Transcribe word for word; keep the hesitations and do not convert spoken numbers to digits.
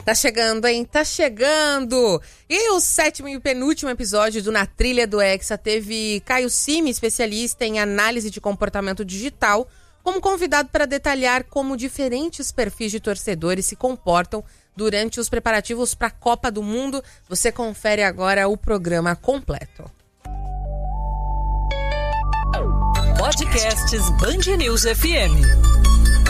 Tá chegando, hein? Tá chegando! E o sétimo e penúltimo episódio do Na Trilha do Hexa teve Caio Cime, especialista em análise de comportamento digital, como convidado para detalhar como diferentes perfis de torcedores se comportam durante os preparativos para a Copa do Mundo. Você confere agora o programa completo. Podcasts Band News F M.